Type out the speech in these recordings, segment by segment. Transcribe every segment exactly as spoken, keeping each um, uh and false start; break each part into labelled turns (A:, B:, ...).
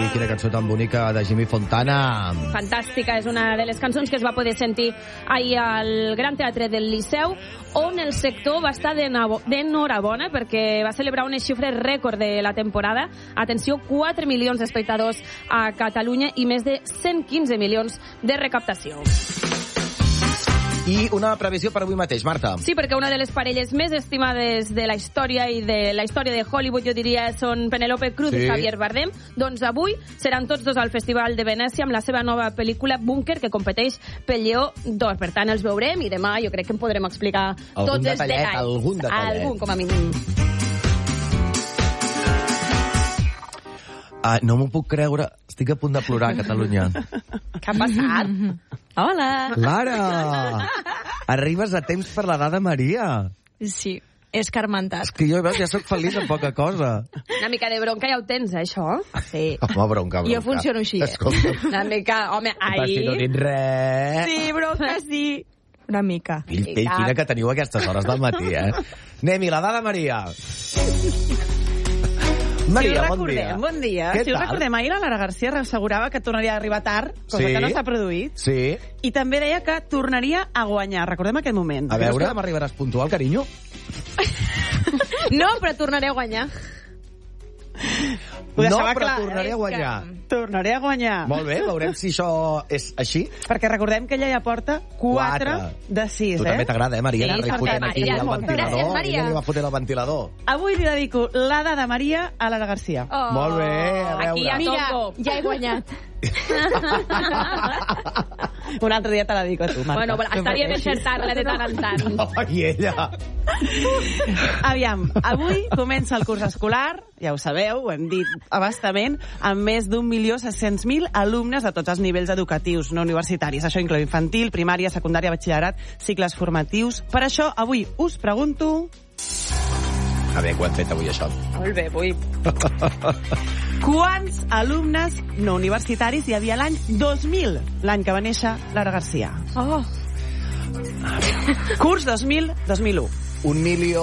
A: quina cançó tan bonica de Jimmy Fontana.
B: Fantàstica, és una de les cançons que es va poder sentir ahir al Gran Teatre del Liceu, on el sector va estar d'enhorabona perquè va celebrar unes xifres rècord de la temporada. Atenció, quatre milions d'espectadors a Catalunya i més de cent quinze milions de recaptació.
A: I una previsió per avui mateix, Marta.
B: Sí, perquè una de les parelles més estimades de la història i de la història de Hollywood, jo diria, són Penélope Cruz sí. i Javier Bardem. Doncs avui seran tots dos al Festival de Venècia amb la seva nova pel·lícula Búnquer, que competeix pel Lleó d'Or. Per tant, els veurem i demà jo crec que en podrem explicar
A: algun
B: tots els
A: detallet,
B: detalls.
A: Algun detallet.
B: Algun, com a mínim.
A: Ah, no m'ho puc creure. Estic a punt de plorar, a Catalunya.
B: Què ha passat?
C: Hola.
A: Lara! Arribes a temps per l'edat de Maria.
C: Sí, és carmentat.
A: És que jo veus, ja sóc feliç amb poca cosa.
B: Una mica de bronca ja ho tens, eh, això?
C: Sí.
A: Home, bronca, bronca.
C: Jo funciono així, eh?
A: Escolta.
B: Una mica, home, ahir...
A: Si no tens res...
C: Sí, bronca, sí. Una mica.
A: Fill, fill, quina que teniu a aquestes hores del matí, eh? Anem-hi, l'edat de Maria. Maria,
D: si
A: bon dia.
D: Bon dia.
A: Què
D: si ho
A: tal?
D: recordem, ahir la Lara García assegurava que tornaria a arribar tard, cosa
A: Sí.
D: que no s'ha produït.
A: Sí.
D: I també deia que tornaria a guanyar. Recordem aquell moment.
A: A veure, demà arribaràs puntual, carinyo?
C: No, però tornaré a guanyar.
D: Ho
A: No,
D: deixava
A: però
D: clar,
A: tornaré
D: eh?
A: a guanyar.
D: Tornaré a guanyar.
A: Molt bé, veurem si això és així.
D: Perquè recordem que ella ja porta quatre de sis,
A: Tu
D: eh?
A: també t'agrada, eh, Maria?
C: Sí,
A: Anar
C: perquè
A: fotent aquí
C: Maria,
A: el
C: moltes
A: ventilador.
C: gràcies, Maria.
A: Ella li va fotent el ventilador.
D: Avui li dedico l'Ada de Maria a Lara García.
B: Oh,
A: Molt bé, a veure.
B: Aquí ja
C: Mira,
B: toco.
C: ja he guanyat.
D: Un altre dia te la dedico a tu, Marta.
B: Bueno, estaria bé encertar-la de tant en tant.
A: Oh, i ella.
D: Aviam, avui comença el curs escolar, ja ho sabeu, ho hem dit abastament, amb més d'un milió set-cents mil alumnes de tots els nivells educatius no universitaris. Això inclou infantil, primària, secundària, batxillerat, cicles formatius. Per això, avui us pregunto...
A: A veure, ho hem fet avui, això.
D: Molt bé, avui. Quants alumnes no universitaris hi havia l'any dos mil, l'any que va néixer Lara García?
C: Oh.
D: Curs dos mil dos mil u.
A: Un milió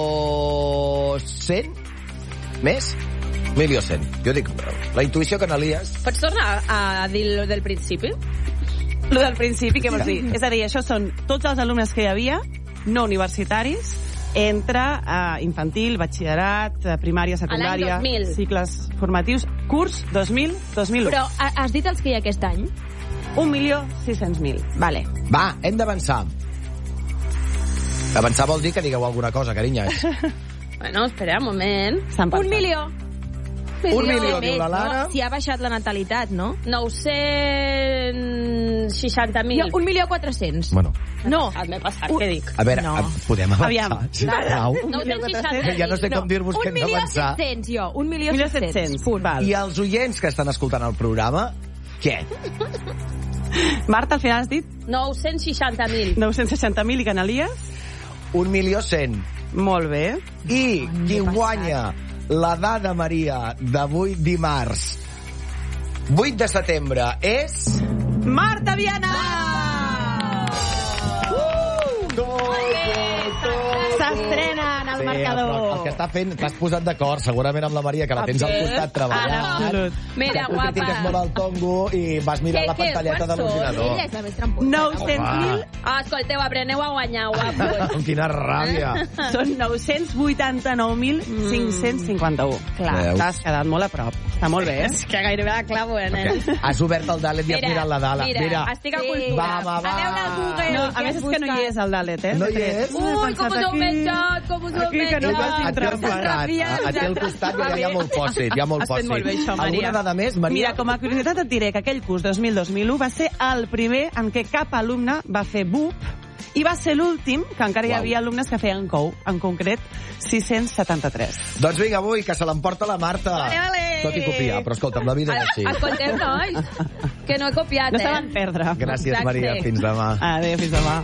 A: cent? Més? Milió cent. Jo dic, la intuïció que n'alies...
B: Pots tornar a dir lo del principi?
D: Lo del principi, què vols dir? És a dir, això són tots els alumnes que hi havia, no universitaris, entre uh, infantil, batxillerat, uh, primària, secundària,
B: dos mil.
D: cicles formatius, curs dos mil dos mil u.
C: Però has dit els que hi ha aquest any?
D: Un milió sis-cents mil. Vale.
A: Va, hem d'avançar. Avançar vol dir que digueu alguna cosa, carinyes.
B: Bueno, espera un moment.
D: S'han
C: Un
D: pensat.
C: milió.
A: Un milió,
C: Més,
A: diu la Lara.
C: No? Si ha baixat la natalitat, no?
B: nou-cents seixanta mil.
C: Jo, un milió quatre-cents.
A: Bueno,
C: No.
B: M'he passat,
C: Un-
B: què dic?
A: a veure,
C: No.
A: no. podem avançar.
D: Aviam,
A: sisplau?
B: nou-cents seixanta
A: Ja no sé com dir-vos que
C: Un
A: hem
C: milió
A: d'avançar.
C: set-cents, jo. Un milió
D: Un milió
C: set-cents.
D: set-cents.
C: Punt.
D: Val.
A: I els oients que estan escoltant el programa, què?
D: Marta, al final has dit
B: nou-cents seixanta mil.
D: nou-cents seixanta mil i Canalies?
A: Un milió cent.
D: Molt bé.
A: I qui guanya la dada Maria d'avui dimarts vuit de setembre és...
D: Marta Viana! S'estrena en el
A: Sí,
D: marcador.
A: però el que està fent, t'has posat d'acord segurament amb la Maria, que la tens al costat treballant.
D: Absolut.
B: Mira,
A: que tu critiques
B: guapa.
A: molt el tongo i vas mirar
B: Què,
A: la
B: què?
A: pantalleta de
B: Quants són?
A: l'ordinador.
C: Ella és la més tramposa.
D: nou-cents mil
B: Ah, escolteu, apreneu a guanyar, guapos.
A: Amb quina ràbia.
D: són nou-cents vuitanta-nou mil cinc-cents cinquanta-u. Clar,
A: Veus?
D: t'has quedat molt a prop. Està molt bé, eh?
B: És que gairebé la clavo, eh, nen?
A: Has obert el Dalet i has mirat la Dala.
B: Mira,
A: Mira,
B: estic a
C: Sí.
B: cultura.
A: Va, va, va.
B: A veure el Google.
D: No, a més és que no hi és el Dalet, eh?
A: No hi és?
B: Ui, com us ho heu menjat, com us ho heu
D: Aquí, que no
B: menjat.
D: vas
A: a
D: dir
A: ti al
D: trampa.
A: costat, a, a ti al costat ja hi ha molt pòsit, hi ha molt
D: Has fet
A: pòsit.
D: molt bé això, Maria.
A: Alguna dada més, Maria?
D: Mira, com a curiositat et diré que aquell curs dos mil dos mil u va ser el primer en què cap alumne va fer B U P i va ser l'últim que encara hi
A: Uau.
D: havia alumnes que feien C O U, en concret sis-cents setanta-tres.
A: Doncs vinga, avui, que se l'emporta la Marta.
B: Vale, vale.
A: Tot i copiar, però escolta'm, la vida és així.
B: Escolteu, nois, que no he copiat,
D: No
B: eh?
D: se van perdre.
A: Gràcies,
B: Exacte.
A: Maria. Fins demà.
D: Adéu, fins demà.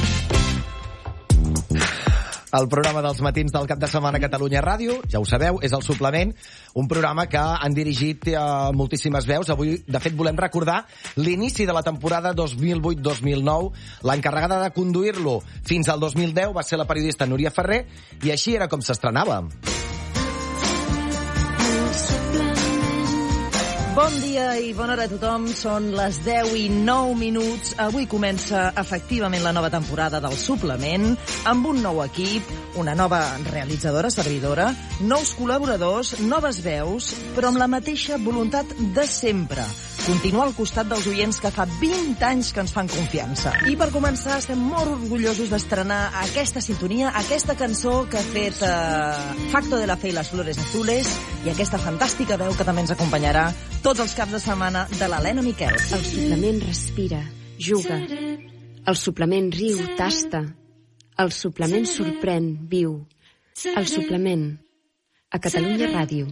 A: El programa dels matins del cap de setmana a Catalunya Ràdio, ja ho sabeu, és el suplement, un programa que han dirigit eh, moltíssimes veus. Avui, de fet, volem recordar l'inici de la temporada dos mil vuit dos mil nou. L'encarregada de conduir-lo fins al dos mil deu va ser la periodista Núria Ferrer, i així era com s'estrenava.
D: Bon
E: Bon dia i bona hora a tothom. Són les deu i nou minuts. Avui comença efectivament la nova temporada del Suplement, amb un nou equip, una nova realitzadora, servidora, nous col·laboradors, noves veus, però amb la mateixa voluntat de sempre. Continuar al costat dels oients que fa vint anys que ens fan confiança. I per començar, estem molt orgullosos d'estrenar aquesta sintonia, aquesta cançó que ha fet eh, Facto de la Fe i les Flores Azules, i aquesta fantàstica veu que també ens acompanyarà tots els caps de setmana de l'Helena Miquel.
F: El suplement respira, juga. El suplement riu, tasta. El suplement sorprèn, viu. El suplement. A Catalunya Ràdio.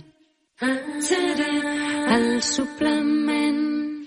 F: El suplement.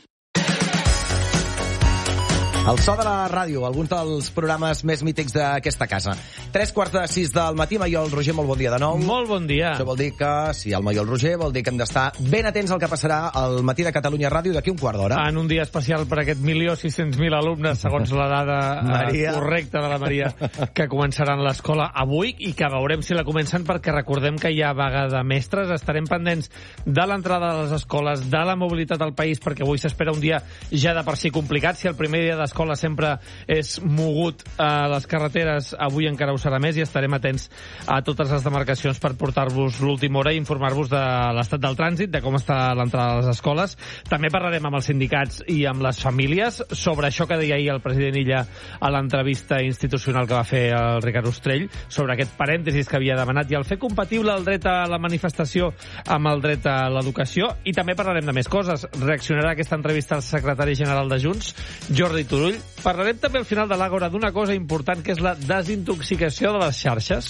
A: El so de la ràdio, alguns dels programes més mítics d'aquesta casa. Tres quarts de sis del matí, Maiol Roger, molt bon dia de nou.
G: Molt bon dia.
A: Això vol dir que, si el Maiol Roger, vol dir que hem d'estar ben atents al que passarà al matí de Catalunya Ràdio d'aquí un quart d'hora.
G: En un dia especial per aquest milió sis-cents mil alumnes, segons la dada Maria. correcta de la Maria, que començaran l'escola avui i que veurem si la comencen, perquè recordem que hi ha vaga de mestres. Estarem pendents de l'entrada de les escoles, de la mobilitat al país, perquè avui s'espera un dia ja de per si complicat. Si el primer dia d'escola sempre és mogut a les carreteres, avui encara ho serà més, i estarem atents a totes les demarcacions per portar-vos l'última hora i informar-vos de l'estat del trànsit, de com està l'entrada a les escoles. També parlarem amb els sindicats i amb les famílies sobre això que deia ahir el president Illa a l'entrevista institucional que va fer el Ricard Ostrell, sobre aquest parèntesis que havia demanat i el fer compatible el dret a la manifestació amb el dret a l'educació. I també parlarem de més coses. Reaccionarà a aquesta entrevista el secretari general de Junts, Jordi Turull. Parlarem també al final de l'Àgora d'una cosa important, que és la desintoxicació de les xarxes.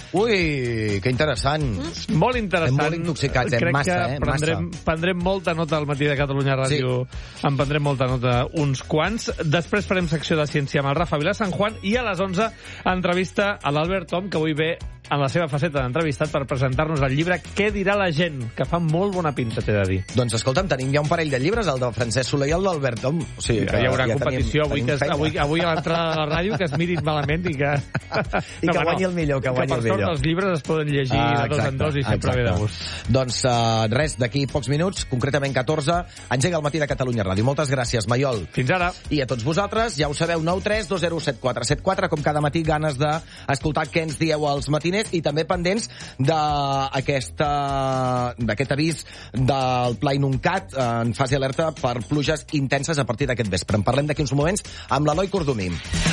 A: Ui, que interessant.
G: Molt interessant.
A: Estem molt intoxicats, eh?
G: Crec
A: Massa,
G: que
A: eh?
G: prendrem,
A: Massa.
G: prendrem molta nota al matí de Catalunya Ràdio. Sí. En prendrem molta nota uns quants. Després farem secció de ciència amb el Rafa Vila Sant Juan, i a les onze entrevista a l'Albert Tom, que avui ve en la seva faceta d'entrevistat per presentar-nos el llibre Què dirà la gent?, que fa molt bona pinta, t'he de dir.
A: Doncs escolta'm, tenim ja un parell de llibres, el del Francesc Soler i el d'Albert Tom. O sigui,
G: ja hi haurà ja competició
A: tenim,
G: avui,
A: tenim
G: que, avui, avui a l'entrada de la ràdio, que es mirin malament i que...
A: I no, que guanyi el millor, que guanyi
G: que
A: el millor.
G: per sort els llibres es poden llegir ah, de dos en dos i sempre exacte. Ve de gust.
A: Doncs uh, res, d'aquí pocs minuts, concretament catorze, engega el matí de Catalunya Ràdio. Moltes gràcies, Maiol.
G: Fins ara.
A: I a tots vosaltres, ja ho sabeu, nou tres dos zero set quatre set quatre, com cada matí, ganes d'escoltar què ens dieu als matiners, i també pendents d'aquest avís del Pla Inuncat en fase alerta per pluges intenses a partir d'aquest vespre. En parlem d'aquí uns moments amb l'Eloi Cordomí.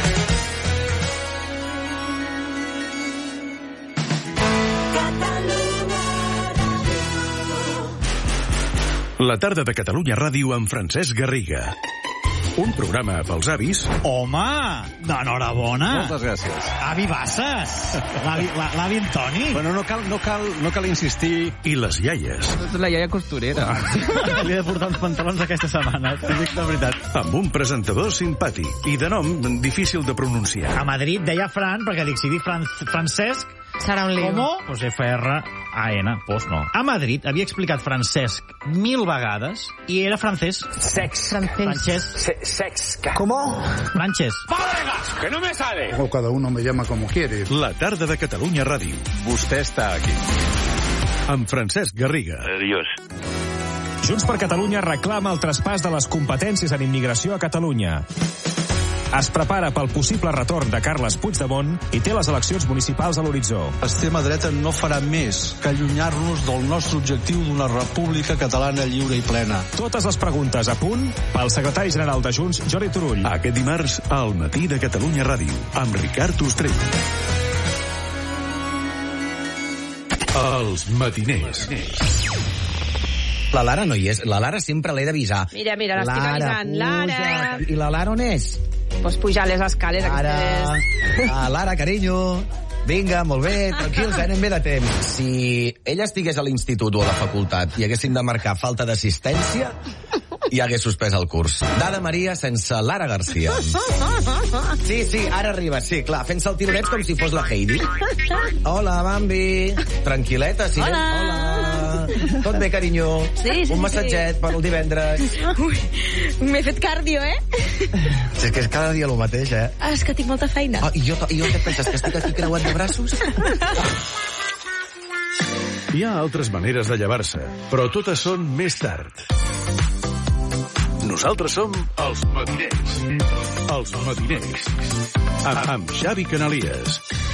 H: La tarda de Catalunya Ràdio amb Francesc Garriga. Un programa pels avis.
I: Home, d'enhorabona.
J: Moltes gràcies.
I: Avi Bassas. L'avi Antoni.
J: Bueno, no cal, no cal, no cal insistir.
H: I les iaies.
K: És la iaia costurera.
I: Li he de portar uns pantalons aquesta setmana, t'ho dic de veritat.
H: Amb un presentador simpàtic i de nom difícil de pronunciar.
I: A Madrid deia Fran, perquè dic, si dic Fran, Francesc...
C: Serà un lío.
I: Com? Pues F R A N, pues no. A Madrid havia explicat Francesc mil vegades i era francès.
K: Sex.
I: Francés.
K: Se sex.
I: ¿Cómo? Francés.
K: ¡Padregas! ¡Que no me sale!
L: O cada uno me llama como quiere.
H: La tarda de Catalunya Ràdio.
J: Vostè està aquí.
H: Amb Francesc Garriga.
M: Adiós.
N: Junts per Catalunya reclama el traspàs de les competències en immigració a Catalunya. Es prepara pel possible retorn de Carles Puigdemont i té les eleccions municipals a l'horitzó.
O: L'extrema dreta no farà més que allunyar-nos del nostre objectiu d'una república catalana lliure i plena.
N: Totes les preguntes a punt pel secretari general de Junts, Jordi Turull.
H: Aquest dimarts, al matí de Catalunya Ràdio, amb Ricard Ostrell. Els matiners.
A: La Lara no hi és. La Lara sempre l'he d'avisar.
C: Mira, mira, l'estic avisant. Lara!
A: I la Lara on és?
C: Pues pujar les escales.
A: Lara, ah, Lara, carinyo. Vinga, molt bé, tranquils, eh? Anem bé de temps. Si ella estigués a l'institut o a la facultat i haguessin de marcar falta d'assistència, i hagués suspès el curs. Dada Maria sense Lara Garcia. Sí, sí, ara arriba, sí, clar, fent saltirets com si fos la Heidi. Hola, Bambi. Tranquil·leta, sí?
C: Hola.
A: Hola. Tot bé, carinyo?
C: Sí, sí,
A: Un massatget
C: sí.
A: per el divendres.
C: Ui, m'he fet cardio, eh?
A: Sí, és que és cada dia el mateix, eh?
C: Ah, és que tinc molta feina.
A: Ah, i jo, i jo què penses, que estic aquí creuat de braços?
H: Hi ha altres maneres de llevar-se, però totes són més tard. Nosaltres som els Matiners. Els Matiners. Amb Xavi Canalies.